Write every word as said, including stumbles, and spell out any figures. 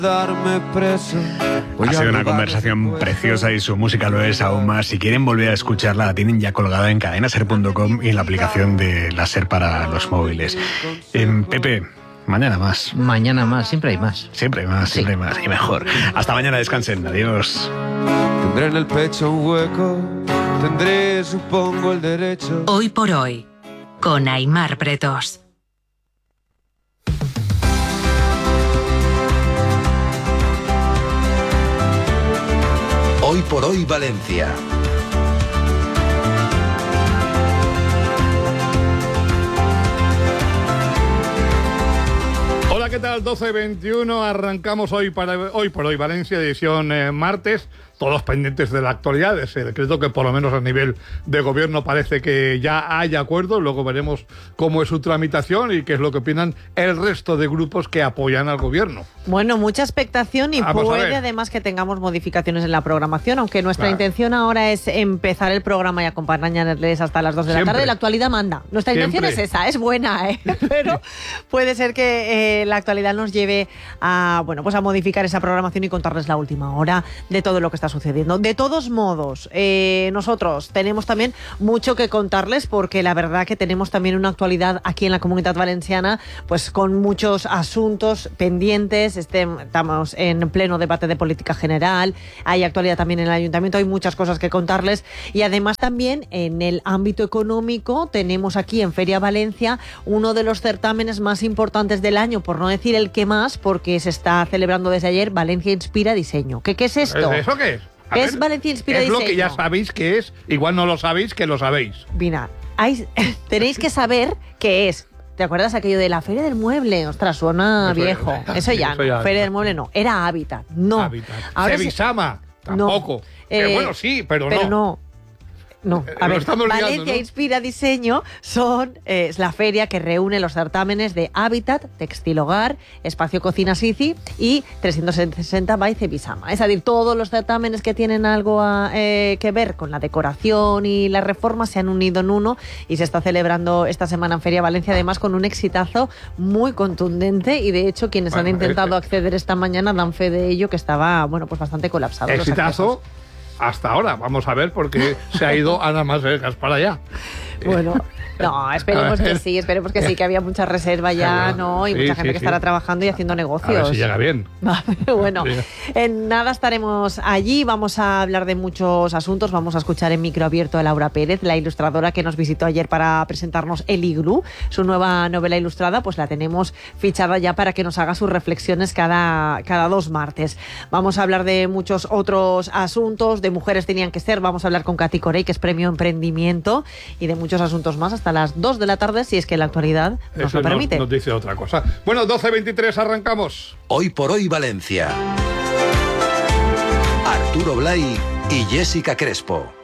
Darme preso. Ha sido una conversación preciosa y su música lo es aún más. Si quieren volver a escucharla, la tienen ya colgada en cadena ser punto com y en la aplicación de la SER para los móviles. Eh, Pepe, mañana más. Mañana más, siempre hay más. Siempre hay más, Sí. siempre hay más y mejor. Hasta mañana, descansen. Adiós. Tendré en el pecho un hueco, tendré, supongo, el derecho. Hoy por hoy, con Aimar Pretos. Hoy por hoy Valencia. Hola, ¿qué tal? doce veintiuno, arrancamos hoy para hoy por hoy Valencia, edición eh, martes, todos pendientes de la actualidad, de ese decreto que por lo menos a nivel de gobierno parece que ya hay acuerdo. Luego veremos cómo es su tramitación y qué es lo que opinan el resto de grupos que apoyan al gobierno. Bueno, mucha expectación y Vamos a puede ver. además que tengamos modificaciones en la programación, aunque nuestra Claro. intención ahora es empezar el programa y acompañarles hasta las dos de la Siempre. tarde. La actualidad manda. Nuestra intención Siempre. es esa, es buena, ¿eh? Pero puede ser que eh, la actualidad nos lleve a, bueno, pues a modificar esa programación y contarles la última hora de todo lo que está sucediendo. De todos modos, eh, nosotros tenemos también mucho que contarles porque la verdad que tenemos también una actualidad aquí en la Comunidad Valenciana, pues con muchos asuntos pendientes. Este, estamos en pleno debate de política general, hay actualidad también en el Ayuntamiento, hay muchas cosas que contarles y además también en el ámbito económico tenemos aquí en Feria Valencia uno de los certámenes más importantes del año, por no decir el que más, porque se está celebrando desde ayer Valencia Inspira Diseño. ¿Qué, qué es esto? ¿Eso qué es? A ¿Qué es ver, Valencia Inspira es Diseño? lo que ya sabéis que es, igual no lo sabéis, que lo sabéis. Mira, hay- tenéis que saber qué es. ¿Te acuerdas aquello de la Feria del Mueble? Ostras, suena Eso viejo. ya- Eso ya, eso no. ya- Feria del Mueble no. Era Hábitat. No. Hábitat. Ahora se- Sevisama, No. tampoco. Que Eh, bueno, sí, pero, Pero no. no. No, Eh, a lo ver, estamos liando, Valencia ¿no? Inspira Diseño son, eh, es la feria que reúne los certámenes de Hábitat, Textil Hogar, Espacio Cocina Sici y trescientos sesenta by Sevisama. Es decir, todos los certámenes que tienen algo a, eh, que ver con la decoración y la reforma se han unido en uno y se está celebrando esta semana en Feria Valencia, además con un exitazo muy contundente y de hecho quienes Bueno, han intentado eh, acceder esta mañana dan fe de ello, que estaba, bueno, pues bastante colapsado. los accesos. Exitazo hasta ahora. Vamos a ver porque se ha ido Ana Más Vegas para allá. Bueno, no, esperemos A que ver. sí, esperemos que sí, que había mucha reserva ya, ¿no? Y Sí, mucha sí, gente que sí. estará trabajando y haciendo A ver negocios. si llega bien. Bueno, Sí. en nada estaremos allí, vamos a hablar de muchos asuntos, vamos a escuchar en micro abierto a Laura Pérez, la ilustradora que nos visitó ayer para presentarnos El Iglú, su nueva novela ilustrada, pues la tenemos fichada ya para que nos haga sus reflexiones cada, cada dos martes. Vamos a hablar de muchos otros asuntos, de Mujeres Tenían que Ser, vamos a hablar con Katy Corey, que es premio Emprendimiento, y de muchos asuntos más hasta las dos de la tarde, si es que la actualidad nos Eso lo permite. nos dice otra cosa. Bueno, doce veintitrés, arrancamos. Hoy por hoy Valencia. Arturo Blay y Jessica Crespo.